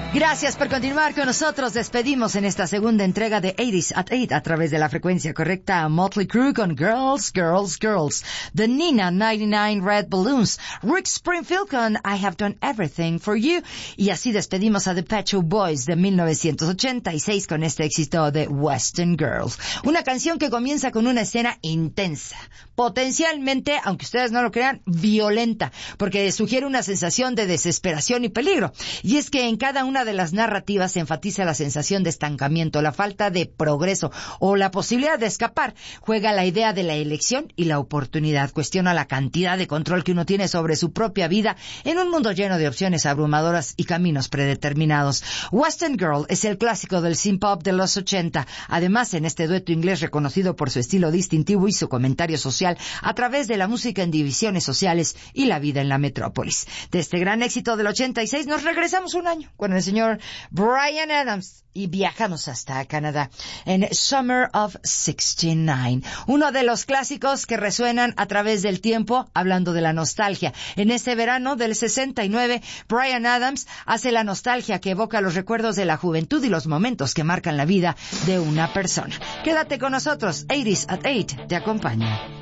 Gracias por continuar con nosotros. Despedimos en esta segunda entrega de 80s at 8 a través de la frecuencia correcta a Motley Crue con Girls, Girls, Girls. The Nina 99 Red Balloons. Rick Springfield con I Have Done Everything for You. Y así despedimos a The Pet Shop Boys de 1986 con este éxito de Western Girls. Una canción que comienza con una escena intensa, potencialmente, aunque ustedes no lo crean, violenta, porque sugiere una sensación de desesperación y peligro. Y es que en cada una de las narrativas se enfatiza la sensación de estancamiento, la falta de progreso o la posibilidad de escapar. Juega la idea de la elección y la oportunidad. Cuestiona la cantidad de control que uno tiene sobre su propia vida en un mundo lleno de opciones abrumadoras y caminos predeterminados. Western Girl es el clásico del synth pop de los 80. Además, en este dueto inglés reconocido por su estilo distintivo y su comentario social a través de la música en divisiones sociales y la vida en la metrópolis. De este gran éxito del 86 nos regresamos un año con el señor Bryan Adams y viajamos hasta Canadá en Summer of 69, uno de los clásicos que resuenan a través del tiempo, hablando de la nostalgia. En este verano del 69, Bryan Adams hace la nostalgia que evoca los recuerdos de la juventud y los momentos que marcan la vida de una persona. Quédate con nosotros, 80s at 8 te acompaña.